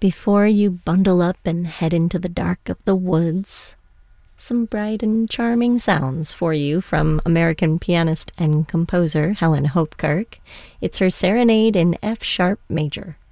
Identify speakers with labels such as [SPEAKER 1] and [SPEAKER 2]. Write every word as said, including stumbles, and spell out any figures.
[SPEAKER 1] Before you bundle up and head into the dark of the woods, some bright and charming sounds for you from American pianist and composer Helen Hopkirk. It's her Serenade in F-sharp major.